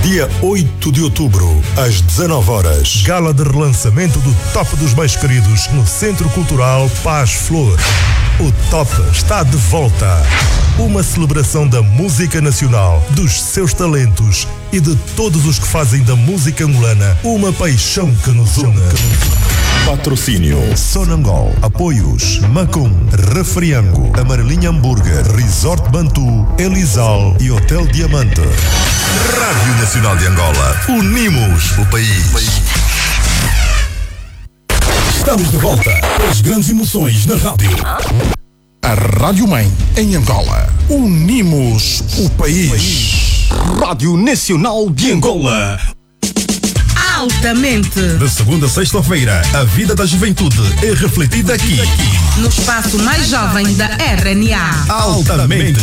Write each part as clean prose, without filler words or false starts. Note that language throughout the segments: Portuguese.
Dia 8 de outubro, às 19 horas. Gala de relançamento do Top dos Mais Queridos no Centro Cultural Paz Flor. O Top está de volta. Uma celebração da música nacional, dos seus talentos e de todos os que fazem da música angolana uma paixão que nos une. Patrocínio Sonangol, apoios Macum, Refriango, Amarelinha Hambúrguer, Resort Bantu, Elizal e Hotel Diamante. Rádio Nacional de Angola, unimos o país. Estamos de volta com as grandes emoções na rádio. A Rádio Mãe em Angola, unimos o país. Rádio Nacional de Angola. Altamente. De segunda a sexta-feira, a vida da juventude é refletida aqui. No espaço mais jovem da RNA. Altamente.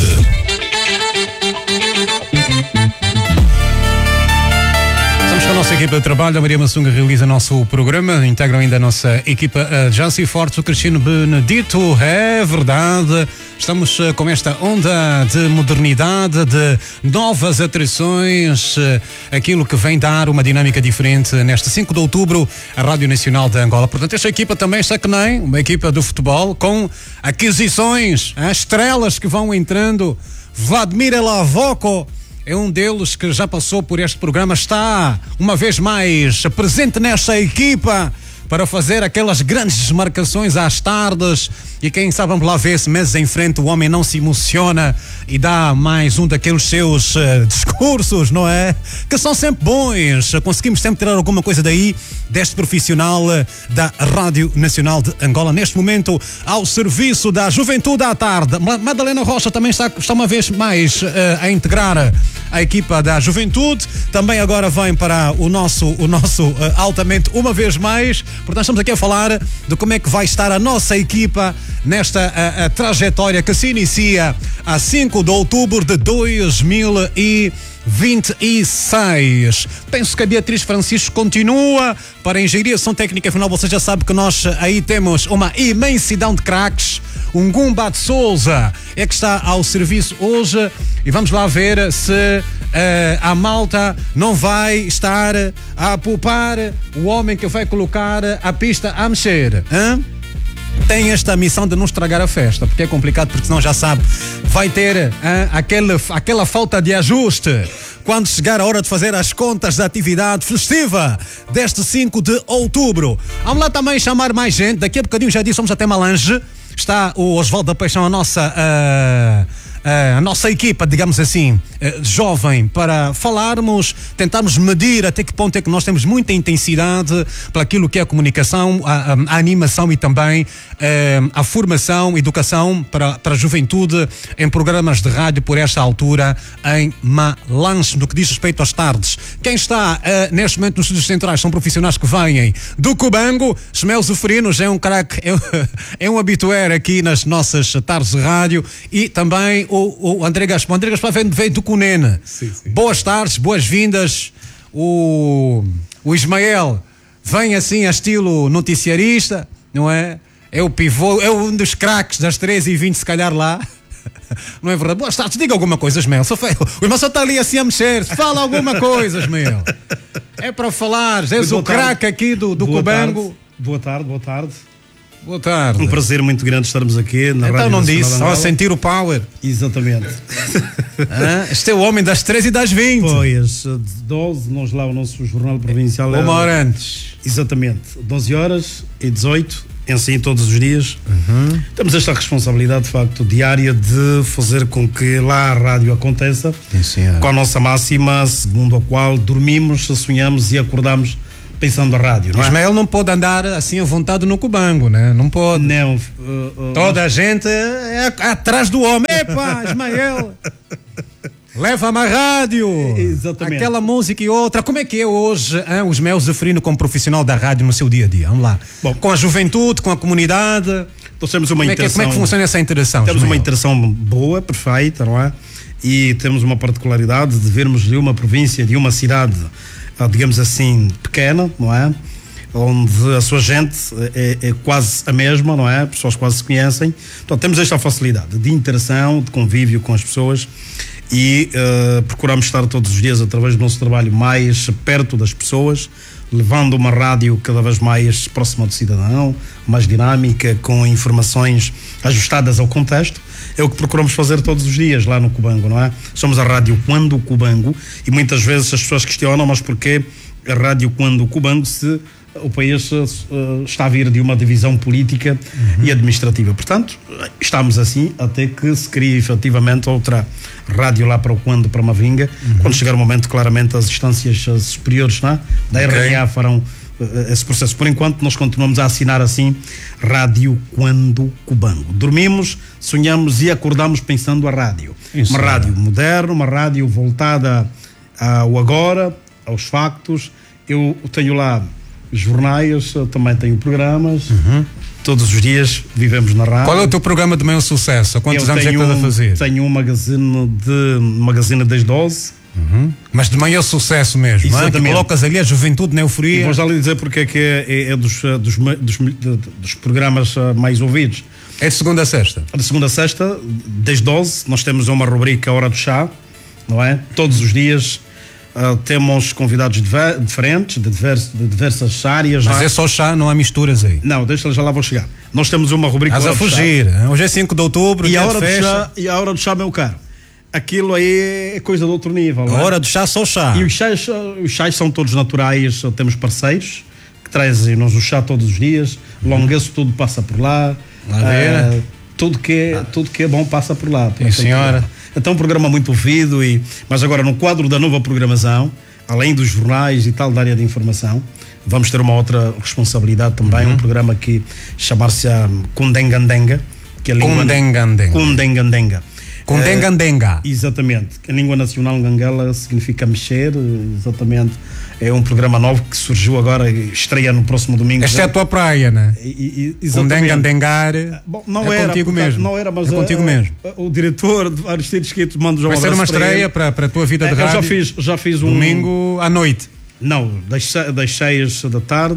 Estamos com a nossa equipa de trabalho. A Maria Massunga realiza nosso programa. Integram ainda a nossa equipa Jancy Fortes, o Cristiano Benedito. É verdade. Estamos com esta onda de modernidade, de novas atrações, aquilo que vem dar uma dinâmica diferente neste 5 de outubro, a Rádio Nacional de Angola. Portanto, esta equipa também está que nem uma equipa do futebol, com aquisições, estrelas que vão entrando. Vladimir Lavoko é um deles que já passou por este programa, está uma vez mais presente nesta equipa para fazer aquelas grandes desmarcações às tardes e quem sabe vamos lá ver se meses em frente o homem não se emociona e dá mais um daqueles seus discursos, não é? Que são sempre bons, conseguimos sempre tirar alguma coisa daí deste profissional da Rádio Nacional de Angola, neste momento ao serviço da juventude à tarde. Madalena Rocha também está uma vez mais a integrar a equipa da juventude, também agora vem para o nosso altamente uma vez mais. Portanto, estamos aqui a falar de como é que vai estar a nossa equipa nesta a trajetória que se inicia a 5 de outubro de 2026. Penso que a Beatriz Francisco continua para a engenharia ação técnica final. Você já sabe que nós aí temos uma imensidão de craques. Um Gumba de Souza é que está ao serviço hoje e vamos lá ver se a malta não vai estar a poupar o homem que vai colocar a pista a mexer. Tem esta missão de não estragar a festa, porque é complicado, porque senão já sabe, vai ter aquela falta de ajuste quando chegar a hora de fazer as contas da atividade festiva deste 5 de outubro. Vamos lá também chamar mais gente, daqui a bocadinho já disse, vamos até Malange. Está o Osvaldo da Paixão, a nossa equipa, digamos assim, jovem, para falarmos, tentarmos medir até que ponto é que nós temos muita intensidade para aquilo que é a comunicação, a animação e também a formação, educação para a juventude em programas de rádio por esta altura em Malange, no que diz respeito às tardes. Quem está neste momento nos estúdios centrais são profissionais que vêm do Cubango. Ismael Zuferinos é um craque, é um habitué aqui nas nossas tardes de rádio, e também o André Gaspar. O André Gaspar veio do Cunene. Sim. Boas tardes, boas-vindas. O Ismael vem assim a estilo noticiarista, não é? É o pivô, é um dos craques das 13h20 se calhar lá. Não é verdade? Boas tardes, diga alguma coisa, Ismael. O irmão só está ali assim a mexer. Fala alguma coisa, Ismael. É para falar. És o craque aqui do Cubango. Boa tarde. Boa tarde. Um prazer muito grande estarmos aqui na Rádio. Então não disse, só a sentir o power. Exatamente. Este é o homem das 13 e das 20. Pois, 12, nós lá o nosso jornal provincial. Uma hora antes. Exatamente, 12 horas e 18, em si todos os dias. Temos esta responsabilidade, de facto, diária de fazer com que lá a rádio aconteça. Sim, com a nossa máxima, segundo a qual dormimos, sonhamos e acordamos pensando a rádio, não é? Ismael não pode andar assim à vontade no Cubango, né? Não pode. Não. Toda a gente é atrás do homem. Epa, Ismael! Leva-me à rádio! Exatamente. Aquela música e outra. Como é que é hoje o Ismael Zefrino como profissional da rádio no seu dia a dia? Vamos lá. Bom, com a juventude, com a comunidade. Nós temos uma interação. Como é que funciona essa interação? Temos Ismael? uma interação boa, perfeita, não é? E temos uma particularidade de vermos de uma província, de uma cidade, digamos assim, pequena, não é? Onde a sua gente é quase a mesma, não é? Pessoas quase se conhecem. Então temos esta facilidade de interação, de convívio com as pessoas e procuramos estar todos os dias, através do nosso trabalho, mais perto das pessoas, levando uma rádio cada vez mais próxima do cidadão, mais dinâmica, com informações ajustadas ao contexto. É o que procuramos fazer todos os dias lá no Cubango, não é? Somos a Rádio Quando Cubango, e muitas vezes as pessoas questionam, mas porquê a Rádio Quando Cubango se o país está a vir de uma divisão política e administrativa? Portanto, estamos assim até que se crie efetivamente outra rádio lá para o Quando, para Mavinga. Quando chegar o momento, claramente as instâncias superiores, não é? Da RNA farão esse processo. Por enquanto nós continuamos a assinar assim Rádio Quando Cubango. Dormimos, sonhamos e acordamos pensando a rádio. Isso, uma rádio moderna, uma rádio voltada ao agora, aos factos. Eu tenho lá jornais, também tenho programas. Todos os dias vivemos na rádio. Qual é o teu programa de maior sucesso? Há quantos anos é que estás a fazer? Tenho um magazine das 12. Mas de maior sucesso mesmo, que colocas ali a juventude na euforia. E vou já lhe dizer porque é que é dos programas mais ouvidos. É de segunda a sexta? De segunda a sexta, das 12, nós temos uma rubrica Hora do Chá, não é? Todos os dias temos convidados diferentes, de diversas áreas. Mas é só chá, não há misturas aí? Não, deixa, já lá vou chegar. Nós temos uma rubrica Hora do Chá. Estás a fugir, hoje é 5 de outubro, e a hora do chá, meu caro, aquilo aí é coisa de outro nível. A hora do chá, só chá. E os chás são todos naturais, temos parceiros que trazem-nos o chá todos os dias, Longueço tudo passa por lá, tudo que é bom passa por lá. Sim, senhora. Então, um programa muito ouvido, mas agora no quadro da nova programação, além dos jornais e tal da área de informação, vamos ter uma outra responsabilidade também, um programa que chamar-se Kundengandenga, que é a língua Kundengandenga. Kundengandenga. Exatamente. A língua nacional ngangela significa mexer, exatamente. É um programa novo que surgiu agora, estreia no próximo domingo. Esta é a tua praia, né? Kundengandengar. Não era contigo mesmo. Não era, mas é contigo mesmo. O diretor Aristides Quito manda-nos um abraço. Vai ser uma estreia para a tua vida de rádio. Eu já fiz domingo à noite. Não, das 6 da tarde,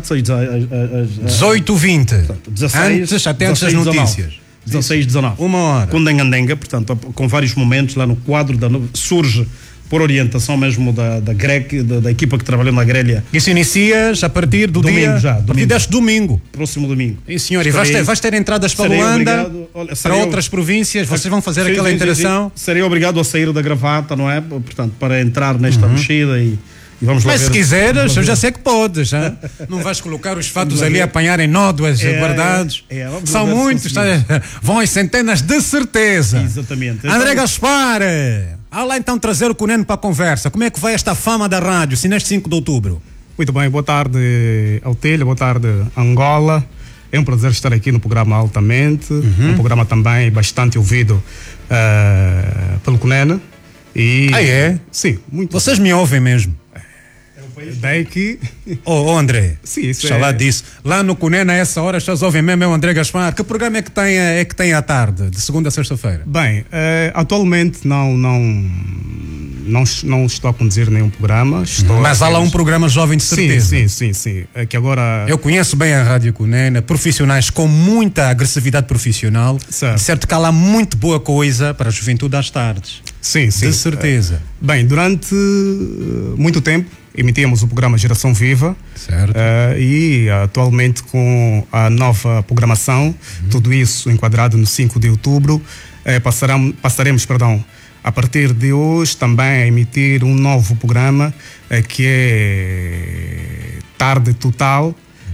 18h20. 16, até antes das notícias. 16, 19. Uma hora. Kundengandenga, portanto, com vários momentos lá no quadro surge por orientação mesmo da GREC, da equipa que trabalhou na grelha. Isso inicias a partir do domingo dia? Já, a partir deste domingo. Próximo domingo. E senhor, e vais ter entradas para Luanda, para outras províncias, vocês vão fazer aquela interação? Serei obrigado a sair da gravata, não é? Portanto, para entrar nesta mexida e vamos lá. Mas se quiseres, eu já sei que podes, hein? Não vais colocar os fatos ali a apanharem nódoas guardados. São muitos, vão em centenas de certeza. Exatamente. André Gaspar, lá então trazer o Cuneno para a conversa. Como é que vai esta fama da rádio, se neste 5 de outubro? Muito bem, boa tarde Altilha, boa tarde Angola. É um prazer estar aqui no programa Altamente, um programa também bastante ouvido pelo Cuneno. É? Sim, muito. Vocês me ouvem mesmo? Daí que... André, sim, isso lá disso. Lá no Cuneno, a essa hora, vocês ouvem mesmo, é o André Gaspar. Que programa é que tem à tarde, de segunda a sexta-feira? Bem, atualmente não estou a conduzir nenhum programa. Mas há lá um programa jovem de certeza. Sim. É que agora... Eu conheço bem a Rádio Cuneno, profissionais com muita agressividade profissional. Certo que há lá muito boa coisa para a juventude às tardes. Sim. De certeza. Bem, durante muito tempo emitíamos o programa Geração Viva. Certo. E atualmente com a nova programação, tudo isso enquadrado no 5 de outubro, passaremos, a partir de hoje também a emitir um novo programa que é Tarde Total,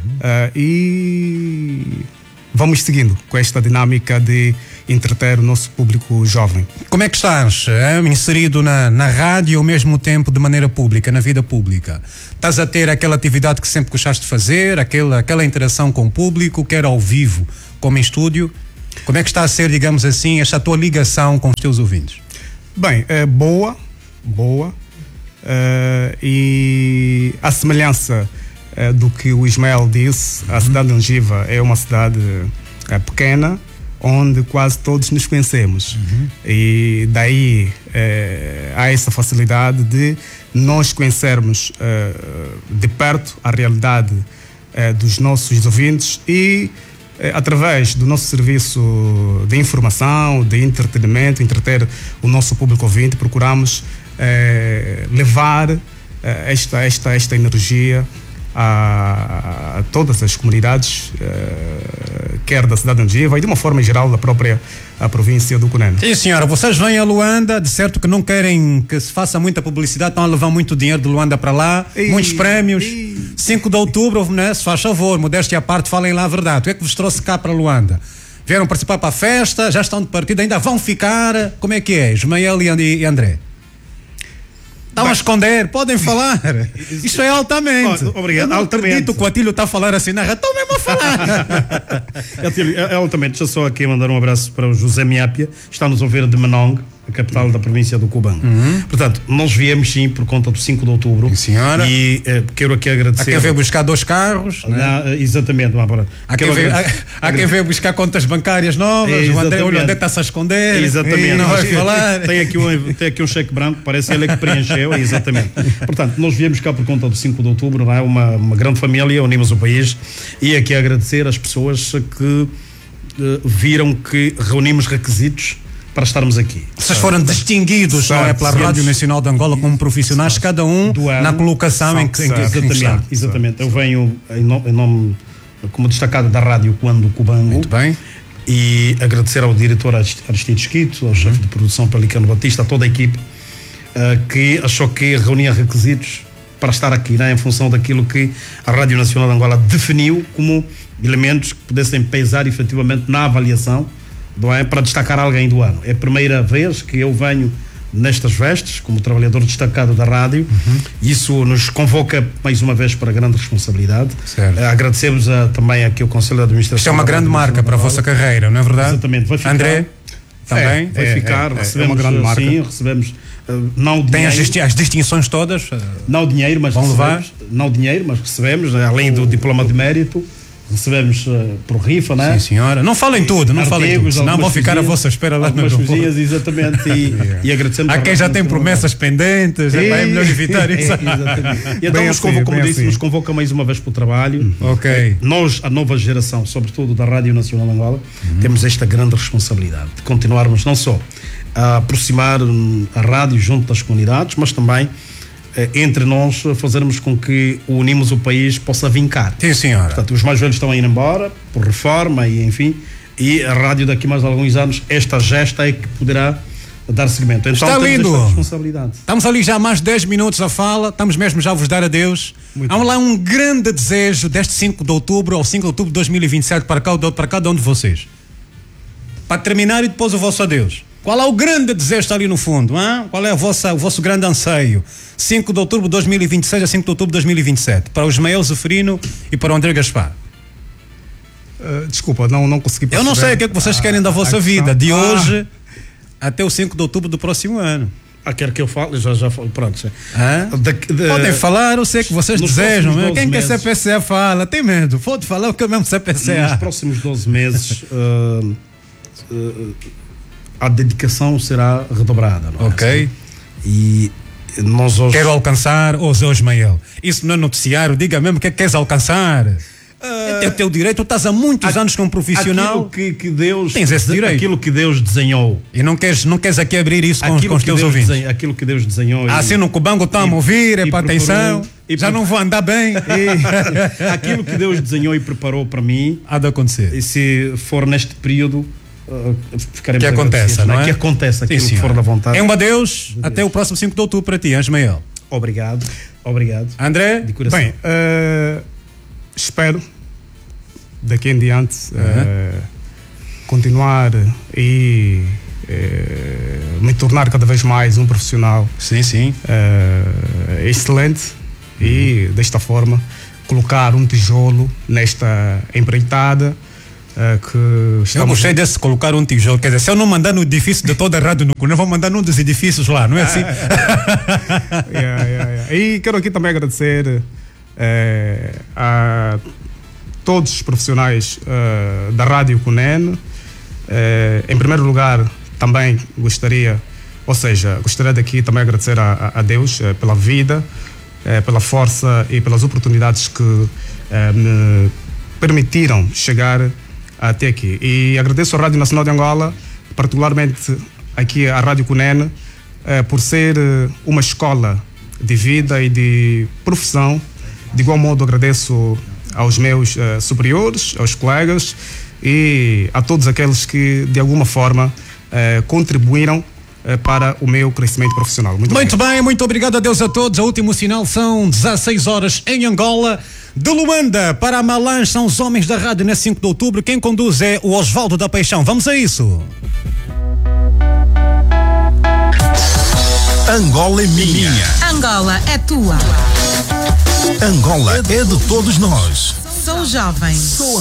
e vamos seguindo com esta dinâmica de entreter o nosso público jovem. Como é que estás inserido na rádio ao mesmo tempo de maneira pública, na vida pública? Estás a ter aquela atividade que sempre gostaste de fazer, aquela interação com o público, quer ao vivo como em estúdio? Como é que está a ser, digamos assim, esta tua ligação com os teus ouvintes? Bem, boa, e a semelhança do que o Ismael disse, a cidade de Longiva é uma cidade pequena, onde quase todos nos conhecemos, e daí há essa facilidade de nós conhecermos de perto a realidade dos nossos ouvintes e através do nosso serviço de informação, de entretenimento, entreter o nosso público ouvinte, procuramos levar esta energia a todas as comunidades, quer da cidade de Angiva e de uma forma geral da própria província do Cunene. Sim, senhora, vocês vêm a Luanda, de certo que não querem que se faça muita publicidade, estão a levar muito dinheiro de Luanda para lá, muitos prémios. 5 de outubro, né? Se faz favor, modéstia à parte, falem lá a verdade. O que é que vos trouxe cá para Luanda? Vieram participar para a festa, já estão de partida, ainda vão ficar? Como é que é, Ismael e André? Estão a esconder, podem falar. Isto é altamente. Obrigado, eu não altamente. acredito que o Atílio está a falar assim, não, estão mesmo a falar. É altamente. Deixa só aqui mandar um abraço para o José Miápia, está-nos a ouvir de Manong, a capital da província do Cubão. Portanto, nós viemos sim por conta do 5 de outubro. Sim, senhora. E quero aqui agradecer. Há quem veio buscar 2 carros. Né? Exatamente. Há quem veio buscar contas bancárias novas. O André está-se a esconder. Exatamente. Não vai falar. Tem aqui um cheque branco, parece ele que preencheu. Exatamente. Portanto, nós viemos cá por conta do 5 de outubro, não é? Uma grande família, unimos o país. E aqui agradecer às pessoas que viram que reunimos requisitos para estarmos aqui. Vocês foram distinguidos, não é, pela Rádio Nacional de Angola como profissionais, cada um na colocação em que está. Exatamente. Eu venho em nome como destacado da Rádio Quando Cubango. Muito bem. E agradecer ao diretor Aristides Quito, ao chefe de produção Pelicano Batista, a toda a equipe que achou que reunia requisitos para estar aqui, né, em função daquilo que a Rádio Nacional de Angola definiu como elementos que pudessem pesar efetivamente na avaliação, não é, para destacar alguém do ano. É a primeira vez que eu venho nestas vestes como trabalhador destacado da rádio. Isso nos convoca mais uma vez para grande responsabilidade. Agradecemos também aqui o Conselho de Administração. Isto é uma grande marca para a vossa carreira, não é verdade? Exatamente. Vai ficar, André, também? Vai ficar. Recebemos, é uma grande marca. Sim, recebemos não dinheiro. Tem as distinções todas? Não dinheiro, mas vão levar? Não dinheiro, mas recebemos, além do diploma de mérito, recebemos por rifa, né? Sim, senhora. Não falem tudo, não falem tudo, senão vão ficar à vossa espera lá no aeroporto. Exatamente, e agradecemos. Há quem já tem promessas pendentes, é melhor evitar isso. E então nos convoca mais uma vez para o trabalho. Ok. Nós, a nova geração, sobretudo da Rádio Nacional de Angola, temos esta grande responsabilidade de continuarmos não só a aproximar a rádio junto das comunidades, mas também entre nós fazermos com que unimos o país possa vincar. Sim, senhora. Portanto, os mais velhos estão a ir embora por reforma e enfim, e a rádio daqui mais alguns anos, esta gesta é que poderá dar seguimento. Então, está lindo. Esta responsabilidade. Estamos ali já há mais de 10 minutos a fala, estamos mesmo já a vos dar adeus. Há lá um grande desejo deste 5 de outubro ao 5 de outubro de 2027 para cada um de vocês. Para terminar e depois o vosso adeus. Qual é o grande desejo que está ali no fundo? Hein? Qual é o vosso grande anseio? 5 de outubro de 2026 a 5 de outubro de 2027. Para o Ismael Zeferino e para o André Gaspar. Desculpa, não consegui perceber. Eu não sei o que é que vocês querem da vossa vida, de hoje até o 5 de outubro do próximo ano. Quer que eu fale? Já falo, pronto. Podem falar, eu sei que vocês desejam. Quem meses, quer CPCA fala, tem medo. Pode falar o que é mesmo CPCA. Nos próximos 12 meses a dedicação será redobrada. Não é? Ok. Assim? E nós hoje... Quero alcançar, Ismael, isso não é noticiário, diga mesmo o que é que queres alcançar. É o teu direito, tu estás há muitos anos como profissional. Aquilo que Deus, tens esse direito. Aquilo que Deus desenhou. E não queres aqui abrir isso com os teus ouvintes. Aquilo que Deus desenhou. Assim no Cubango estão a ouvir, é para atenção. Já não vou andar bem. Aquilo que Deus desenhou e preparou para mim. Há de acontecer. E se for neste período, ficaremos que aconteça, não é? Que aconteça aquilo que for da vontade. É um adeus, até o próximo 5 de outubro para ti, Ismael. Obrigado. André? De coração. Bem, espero daqui em diante continuar e me tornar cada vez mais um profissional excelente e desta forma colocar um tijolo nesta empreitada que eu gostei desse colocar um tijolo, quer dizer, se eu não mandar no edifício de toda a rádio no Cunene, vou mandar num dos edifícios lá, não é assim? E quero aqui também agradecer a todos os profissionais da Rádio Cunene. Em primeiro lugar, também gostaria daqui também agradecer a Deus pela vida, pela força e pelas oportunidades que me permitiram chegar até aqui. E agradeço à Rádio Nacional de Angola, particularmente aqui à Rádio Cunene, por ser uma escola de vida e de profissão. De igual modo agradeço aos meus superiores, aos colegas e a todos aqueles que de alguma forma contribuíram para o meu crescimento profissional. Muito bem, muito obrigado a Deus a todos. O último sinal são 16 horas em Angola. De Luanda para a Malange são os homens da rádio nesse 5 de outubro. Quem conduz é o Osvaldo da Paixão. Vamos a isso. Angola é minha. Angola é tua. Angola é de todos nós. Sou jovem. Sou